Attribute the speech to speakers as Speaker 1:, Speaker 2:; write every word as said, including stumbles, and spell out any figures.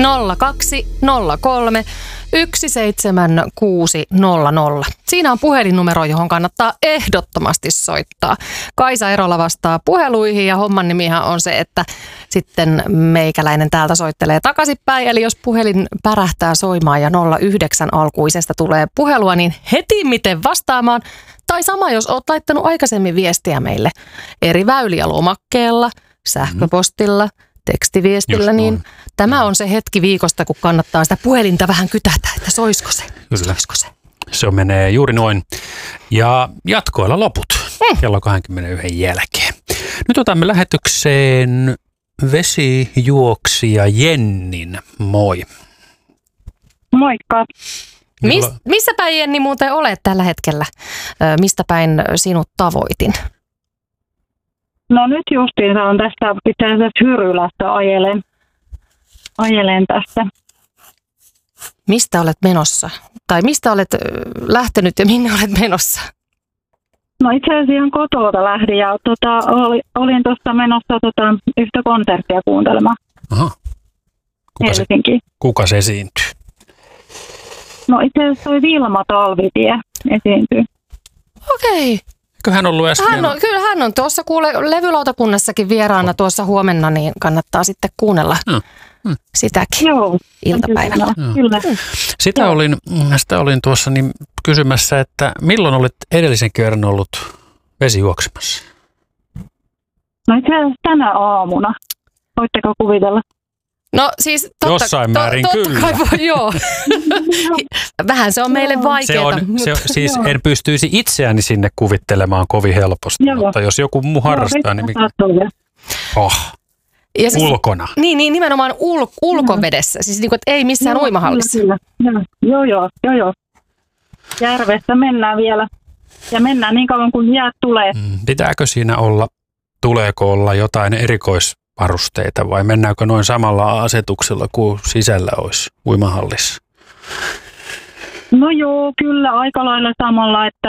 Speaker 1: nolla kaksi nolla kolme yksi seitsemän kuusi nolla nolla. Siinä on puhelinnumero, johon kannattaa ehdottomasti soittaa. Kaisa Erola vastaa puheluihin ja homman nimihän on se, että sitten meikäläinen täältä soittelee takaisinpäin. Eli jos puhelin pärähtää soimaan ja nolla yhdeksän alkuisesta tulee puhelua, niin heti miten vastaamaan. Tai sama, jos olet laittanut aikaisemmin viestiä meille eri väyliä lomakkeella, sähköpostilla, tekstiviestillä,
Speaker 2: Just
Speaker 1: niin
Speaker 2: noin.
Speaker 1: tämä on se hetki viikosta, kun kannattaa sitä puhelinta vähän kytätä, että soisko se,
Speaker 2: Kyllä.
Speaker 1: soisko se.
Speaker 2: Se menee juuri noin. Ja jatkoilla loput hmm. kello kaksikymmentäyksi jälkeen. Nyt otamme lähetykseen vesijuoksija Jennin. Moi.
Speaker 3: Moikka.
Speaker 1: Mis, missä päin, Jenni, muuten olet tällä hetkellä? Ö, mistä päin sinut tavoitin?
Speaker 3: No nyt justiinsa on tästä itse asiassa Hyrylästä ajelen, ajelen tästä.
Speaker 1: Mistä olet menossa? Tai mistä olet ö, lähtenyt ja minne olet menossa?
Speaker 3: No itse asiassa ihan kotoa lähdin ja tota, oli, olin tuossa menossa tota, yhtä konserttia kuuntelemaan.
Speaker 2: Aha. Kuka se,
Speaker 3: Helsinkiin.
Speaker 2: kuka se esiintyy?
Speaker 3: No itse asiassa toi Vilma Talvitie esiintyy.
Speaker 1: Okei.
Speaker 2: Eikö hän ollut äsken?
Speaker 1: Hän on, kyllä hän on tuossa kuule levylautakunnassakin vieraana tuossa huomenna, niin kannattaa sitten kuunnella
Speaker 2: Hmm. Hmm.
Speaker 1: sitäkin
Speaker 3: Joo.
Speaker 1: iltapäivällä.
Speaker 3: Kyllä. kyllä.
Speaker 2: Sitä olin, sitä olin tuossa niin kysymässä, että milloin olet edellisen kerran ollut vesijuoksemassa?
Speaker 3: No itse asiassa tänä aamuna. Voitteko kuvitella?
Speaker 1: No siis totta,
Speaker 2: Jossain määrin
Speaker 1: totta
Speaker 2: kyllä.
Speaker 1: Kai voi, joo. Vähän se on meille
Speaker 2: Se
Speaker 1: vaikeaa.
Speaker 2: on, se on, siis en pystyisi itseäni sinne kuvittelemaan kovin helposti,
Speaker 3: Joo.
Speaker 2: mutta jos joku muu harrastaa, niin mikä... Oh,
Speaker 1: Ja siis,
Speaker 2: ulkona.
Speaker 1: Niin, niin nimenomaan ul, ulkovedessä, siis niin kuin, että ei missään
Speaker 3: Joo,
Speaker 1: uimahallissa.
Speaker 3: Kyllä, kyllä. Joo, joo, joo, joo. Järvessä mennään vielä. Ja mennään niin kauan kuin jäät tulee.
Speaker 2: Mm, pitääkö siinä olla, tuleeko olla jotain erikoisvarusteita vai mennäänkö noin samalla asetuksella kuin sisällä olisi uimahallissa?
Speaker 3: No joo, kyllä aika lailla samalla, että